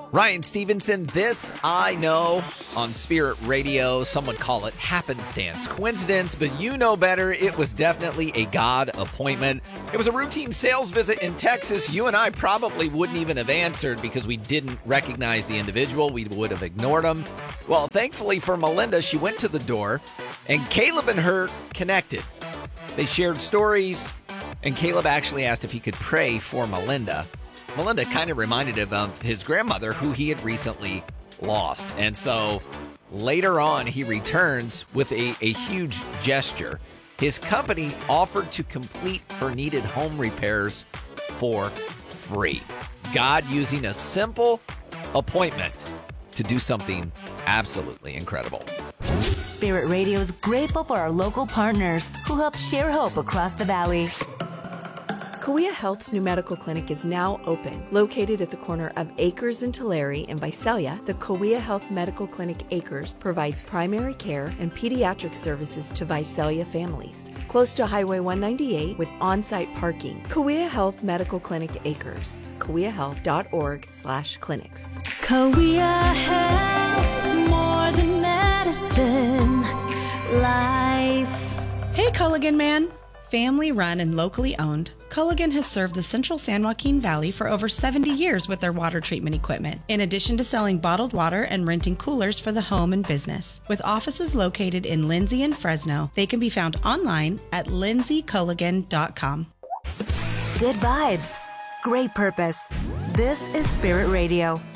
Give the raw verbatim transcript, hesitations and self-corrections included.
Ryan Stevenson, This I Know on Spirit Radio. Some would call it happenstance, coincidence, but you know better. It was definitely a God appointment. It was a routine sales visit in Texas. You and I probably wouldn't even have answered because we didn't recognize the individual. We would have ignored him. Well, thankfully for Melinda, she went to the door, and Caleb and her connected. They shared stories, and Caleb actually asked if he could pray for Melinda. Melinda kind of reminded him of his grandmother, who he had recently lost. And so later on, he returns with a, a huge gesture. His company offered to complete her needed home repairs for free. God using a simple appointment to do something absolutely incredible. Spirit Radio is grateful for our local partners who help share hope across the valley. Kauai Health's new medical clinic is now open. Located at the corner of Acres and Tulare in Visalia, the Kauai Health Medical Clinic Acres provides primary care and pediatric services to Visalia families. Close to Highway one ninety-eight with on-site parking. Kauai Health Medical Clinic Acres. kauai health dot org slash clinics. Kauai Health, more than medicine, life. Hey, Culligan Man. Family run and locally owned, Culligan has served the central San Joaquin Valley for over seventy years with their water treatment equipment, in addition to selling bottled water and renting coolers for the home and business. With offices located in Lindsay and Fresno, they can be found online at lindsay culligan dot com. Good vibes, great purpose. This is Spirit Radio.